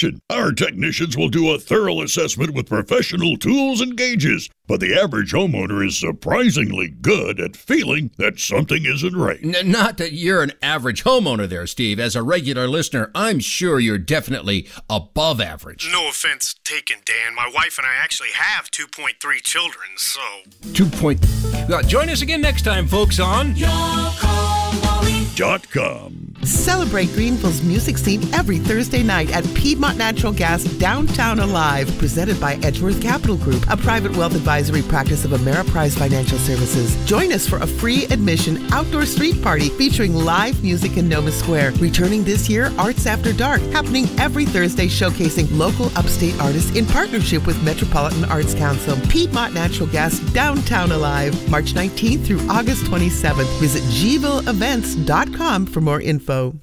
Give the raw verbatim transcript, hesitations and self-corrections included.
inspection. Our technicians will do a thorough assessment with professional tools and gauges, but the average homeowner is surprisingly good at feeling that something isn't right. N- not that you're an average homeowner there, Steve. As a regular listener, I'm sure you're definitely above average. No offense taken, Dan. My wife and I actually have two point three children, so... Two point... Well, join us again next time, folks, on... Dot com. Celebrate Greenville's music scene every Thursday night at Piedmont Natural Gas Downtown Alive, presented by Edgeworth Capital Group, a private wealth advisory practice of Ameriprise Financial Services. Join us for a free admission outdoor street party featuring live music in Noma Square. Returning this year, Arts After Dark, happening every Thursday, showcasing local upstate artists in partnership with Metropolitan Arts Council. Piedmont Natural Gas Downtown Alive, March nineteenth through August twenty-seventh. Visit G ville events dot com for more info.